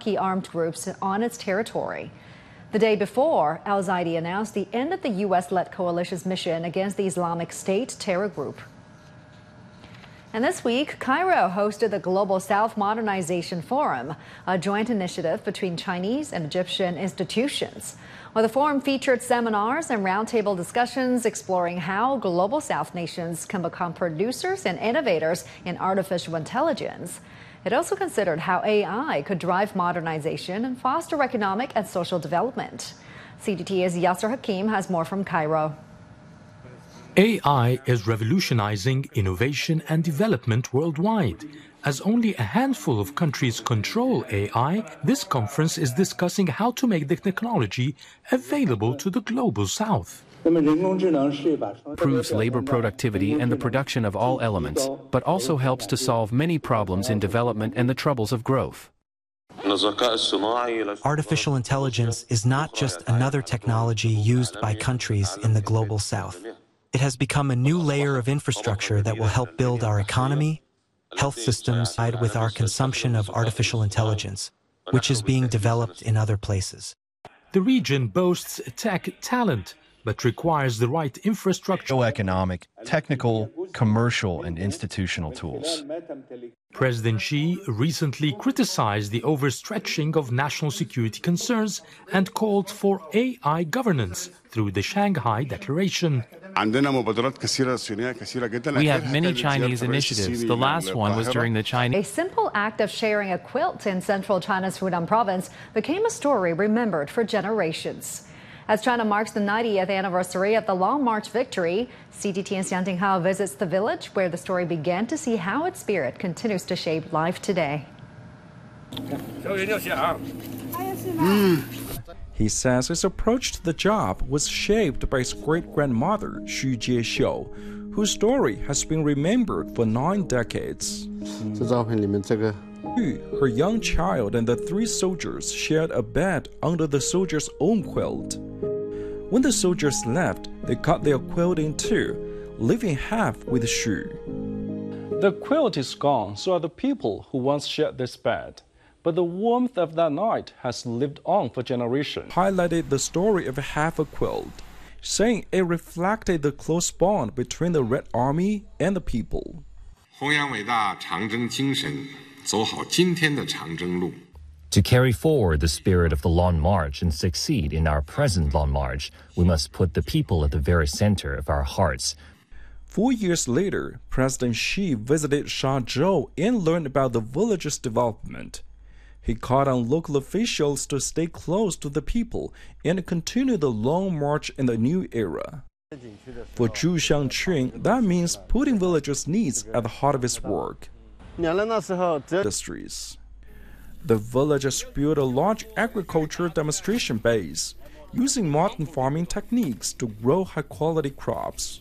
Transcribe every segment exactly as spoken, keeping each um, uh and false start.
Iraqi armed groups on its territory. The day before, al-Zaidi announced the end of the U S-led coalition's mission against the Islamic State terror group. And this week, Cairo hosted the Global South Modernization Forum, a joint initiative between Chinese and Egyptian institutions. Well, the forum featured seminars and roundtable discussions exploring how Global South nations can become producers and innovators in artificial intelligence. It also considered how A I could drive modernization and foster economic and social development. C G T's Yasser Hakim has more from Cairo. A I is revolutionizing innovation and development worldwide. As only a handful of countries control A I, this conference is discussing how to make the technology available to the Global South. Improves labor productivity and the production of all elements, but also helps to solve many problems in development and the troubles of growth. Artificial intelligence is not just another technology used by countries in the Global South. It has become a new layer of infrastructure that will help build our economy, health systems, side with our consumption of artificial intelligence, which is being developed in other places. The region boasts tech talent, but requires the right infrastructure, economic, technical, commercial, and institutional tools. President Xi recently criticized the overstretching of national security concerns and called for A I governance through the Shanghai Declaration. We have many Chinese initiatives. The last one was during the Chinese... A simple act of sharing a quilt in central China's Hunan province became a story remembered for generations. As China marks the ninetieth anniversary of the Long March victory, C G T N's Yang Jinghao visits the village where the story began to see how its spirit continues to shape life today. Mm. He says his approach to the job was shaped by his great-grandmother, Xu Jiexiu, whose story has been remembered for nine decades. Xu, her young child, and the three soldiers shared a bed under the soldiers' own quilt. When the soldiers left, they cut their quilt in two, leaving half with Xu. The quilt is gone, so are the people who once shared this bed. But the warmth of that night has lived on for generations. Highlighted the story of half a quilt, saying it reflected the close bond between the Red Army and the people. To carry forward the spirit of the Long March and succeed in our present Long March, we must put the people at the very center of our hearts. Four years later, President Xi visited Shazhou and learned about the village's development. He called on local officials to stay close to the people and continue the long march in the new era. For Zhu Xiangqun, that means putting villagers' needs at the heart of his work. Industries. The villagers built a large agriculture demonstration base, using modern farming techniques to grow high-quality crops.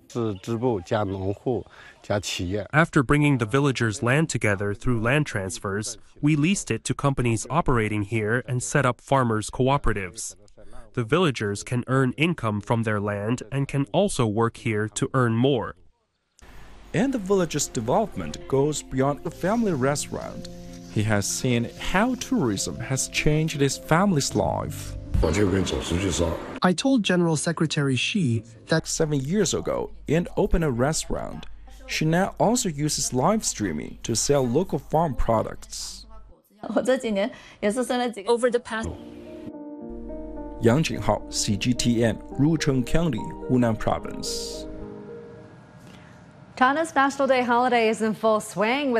After bringing the villagers' land together through land transfers, we leased it to companies operating here and set up farmers' cooperatives. The villagers can earn income from their land and can also work here to earn more. And the village's development goes beyond the family restaurant. He has seen how tourism has changed his family's life. I told General Secretary Xi that seven years ago and opened a restaurant. She now also uses live streaming to sell local farm products. Over the past... Yang Jinghao, C G T N, Rucheng County, Hunan Province. China's National Day holiday is in full swing with